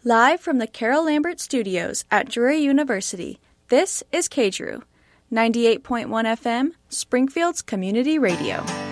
Live from the Carol Lambert Studios at Drury University, this is KDRU, 98.1 FM, Springfield's Community Radio.